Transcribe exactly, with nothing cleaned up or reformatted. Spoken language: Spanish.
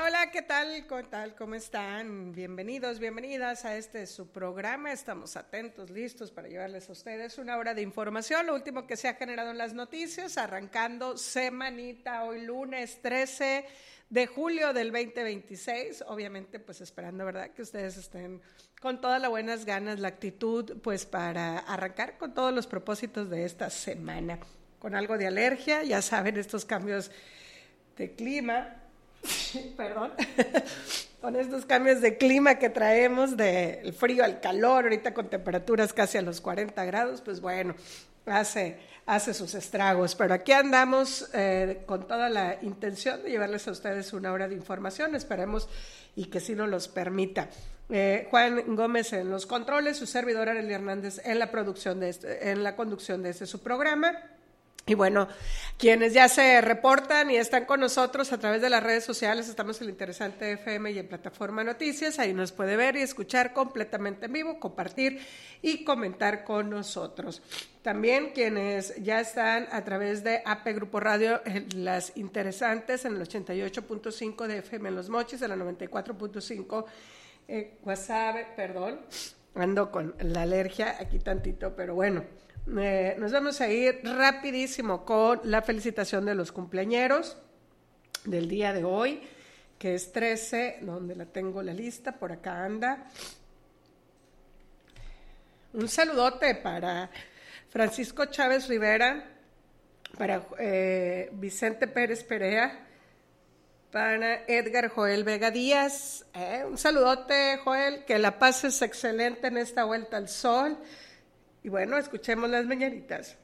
hola, ¿qué tal? ¿Qué tal? ¿Cómo están? Bienvenidos, bienvenidas a este su programa. Estamos atentos, listos para llevarles a ustedes una hora de información, lo último que se ha generado en las noticias, arrancando semanita, hoy lunes trece de julio del veinte veintiséis, obviamente pues esperando, ¿verdad?, que ustedes estén con todas las buenas ganas, la actitud, pues para arrancar con todos los propósitos de esta semana, con algo de alergia, ya saben, estos cambios de clima, perdón, con estos cambios de clima que traemos del frío al calor, ahorita con temperaturas casi a los cuarenta grados, pues bueno, hace, hace sus estragos, pero aquí andamos eh, con toda la intención de llevarles a ustedes una hora de información, esperemos y que sí nos los permita. Eh, Juan Gómez en los controles, su servidora Arely Hernández en la producción de este, en la conducción de este su programa. Y bueno, quienes ya se reportan y están con nosotros a través de las redes sociales, estamos en el Interesante F M y en Plataforma Noticias, ahí nos puede ver y escuchar completamente en vivo, compartir y comentar con nosotros. También quienes ya están a través de A P Grupo Radio, en las Interesantes, en el ochenta y ocho punto cinco de F M en Los Mochis, en la noventa y cuatro punto cinco eh, Guasave, perdón, ando con la alergia aquí tantito, pero bueno. Eh, nos vamos a ir rapidísimo con la felicitación de los cumpleañeros del día de hoy, que es trece, donde la tengo la lista, por acá anda. Un saludote para Francisco Chávez Rivera, para eh, Vicente Pérez Perea, para Edgar Joel Vega Díaz. Eh, un saludote, Joel, que la pases excelente en esta vuelta al sol. Y bueno, escuchemos las mañanitas.